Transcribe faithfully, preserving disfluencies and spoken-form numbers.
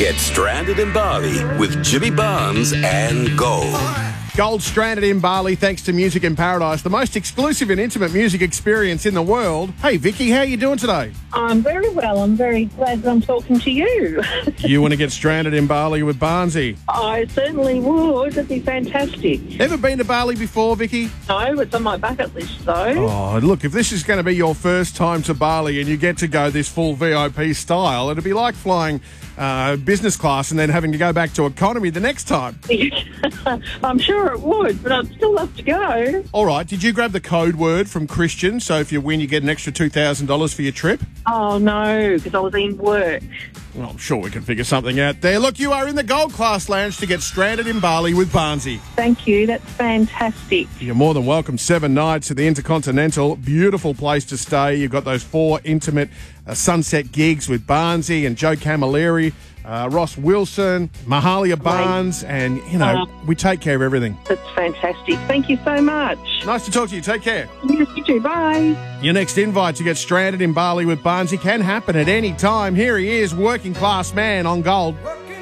Get stranded in Bali with Jimmy Barnes and Gold. Gold stranded in Bali thanks to Music in Paradise, the most exclusive and intimate music experience in the world. Hey, Vicky, how are you doing today? I'm very well. I'm very glad that I'm talking to you. You want to get stranded in Bali with Barnesy? I certainly would. It'd be fantastic. Ever been to Bali before, Vicky? No, it's on my bucket list, though. Oh, look, if this is going to be your first time to Bali and you get to go this full V I P style, it'd be like flying uh, business class and then having to go back to economy the next time. I'm sure it would, but I'd still love to go. All right, did you grab the code word from Christian, so if you win you get an extra two thousand dollars for your trip? Oh, no, because I was in work. Well, I'm sure we can figure something out there. Look, you are in the Gold Class Lounge to get stranded in Bali with Barnesy. Thank you. That's fantastic. You're more than welcome. Seven nights at the Intercontinental. Beautiful place to stay. You've got those four intimate uh, sunset gigs with Barnesy and Joe Camilleri, uh, Ross Wilson, Mahalia Barnes, and, you know, uh, we take care of everything. That's fantastic. Thank you so much. Nice to talk to you. Take care. Yes, you too. Bye. Your next invite to get stranded in Bali with Barnesy can happen at any time. Here he is, working class man on Gold.